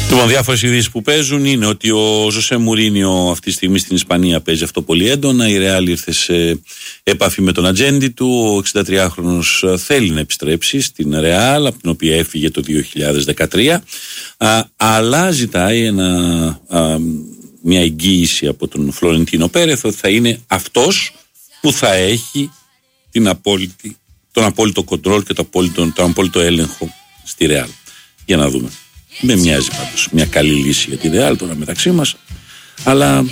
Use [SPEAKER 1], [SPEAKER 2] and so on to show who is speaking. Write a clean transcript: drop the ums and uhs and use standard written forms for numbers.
[SPEAKER 1] Λοιπόν, διάφορες ειδήσεις που παίζουν είναι ότι ο Ζωσέ Μουρίνιο αυτή τη στιγμή στην Ισπανία παίζει αυτό πολύ έντονα. Η Ρεάλ ήρθε σε επαφή με τον ατζέντη του. Ο 63χρονος θέλει να επιστρέψει στην Ρεάλ, από την οποία έφυγε το 2013, αλλά ζητάει μια εγγύηση από τον Φλωρεντίνο Πέρεθ ότι θα είναι αυτός που θα έχει τον απόλυτο κοντρόλ και τον απόλυτο έλεγχο στη Ρεάλ. Για να δούμε. Με μοιάζει πάντως μια καλή λύση για τη Ρεάλ τώρα μεταξύ μας, αλλά